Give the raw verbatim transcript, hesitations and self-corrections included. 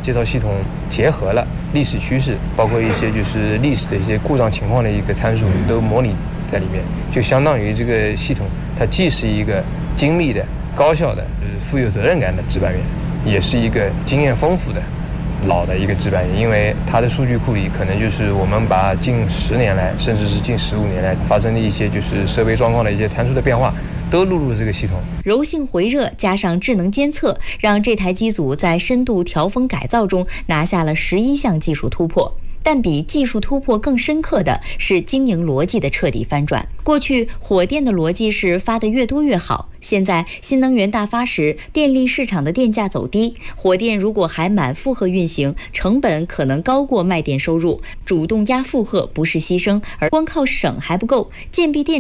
这套系统结合了历史趋势，包括一些就是历史的一些故障情况的一个参数都模拟在里面，就相当于这个系统它既是一个精密的、高效的、富有责任感的值班员，也是一个经验丰富的老的一个值班员，因为它的数据库里可能就是我们把近十年来甚至是近十五年来发生的一些就是设备状况的一些参数的变化都录入这个系统。 柔性回热加上智能监测，让这台机组在深度调风改造中拿下了十一项技术突破。但比技术突破更深刻的是经营逻辑的彻底翻转。过去火电的逻辑是发得越多越好，现在新能源大发时，电力市场的电价走低，火电如果还满负荷运行，成本可能高过卖电收入，主动压负荷不是牺牲，而光靠省还不够，建闭电